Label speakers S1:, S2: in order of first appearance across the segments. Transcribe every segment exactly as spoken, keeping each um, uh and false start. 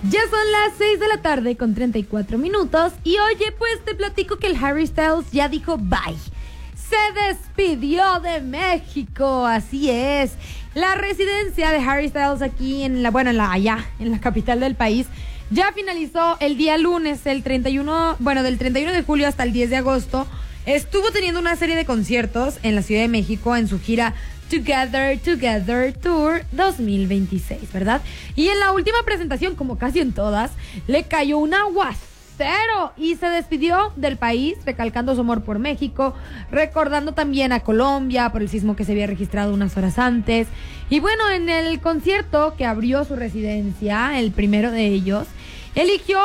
S1: Ya son las seis de la tarde con treinta y cuatro minutos y oye, pues te platico que el Harry Styles ya dijo bye. Se despidió de México, así es. La residencia de Harry Styles aquí en la, bueno, en la, allá, en la capital del país, ya finalizó el día lunes, el treinta y uno, bueno, del treinta y uno de julio hasta el diez de agosto. Estuvo teniendo una serie de conciertos en la Ciudad de México en su gira Together, Together Tour dos mil veintiséis, ¿verdad? Y en la última presentación, como casi en todas, le cayó un aguacero y se despidió del país, recalcando su amor por México, recordando también a Colombia por el sismo que se había registrado unas horas antes. Y bueno, en el concierto que abrió su residencia, el primero de ellos, eligió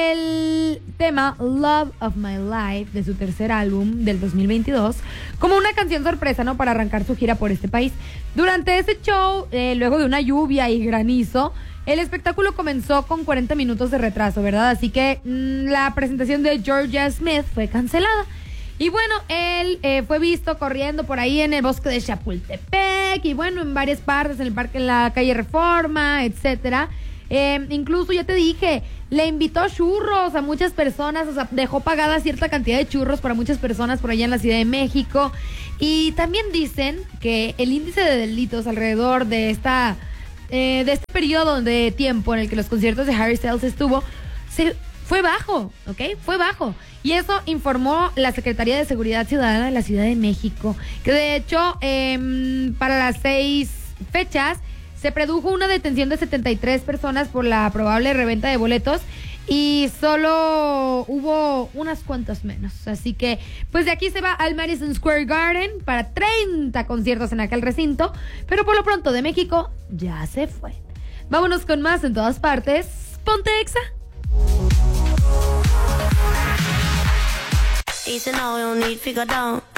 S1: el tema Love of My Life de su tercer álbum del dos mil veintidós como una canción sorpresa, ¿no? Para arrancar su gira por este país. Durante ese show, eh, luego de una lluvia y granizo, el espectáculo comenzó con cuarenta minutos de retraso, ¿verdad? Así que mmm, la presentación de Georgia Smith fue cancelada. Y bueno, él eh, fue visto corriendo por ahí en el bosque de Chapultepec y bueno, en varias partes, en el parque, en la calle Reforma, etcétera. Eh, incluso ya te dije, le invitó churros a muchas personas, o sea, dejó pagada cierta cantidad de churros para muchas personas por allá en la Ciudad de México. Y también dicen que el índice de delitos alrededor de esta eh, de este periodo de tiempo en el que los conciertos de Harry Styles estuvo, se, fue bajo, ¿ok? Fue bajo. Y eso informó la Secretaría de Seguridad Ciudadana de la Ciudad de México, que de hecho eh, para las seis fechas se produjo una detención de setenta y tres personas por la probable reventa de boletos y solo hubo unas cuantas menos. Así que, pues de aquí se va al Madison Square Garden para treinta conciertos en aquel recinto. Pero por lo pronto de México ya se fue. Vámonos con más en todas partes. Ponte Exa.
S2: Dice no, we don't need figure down.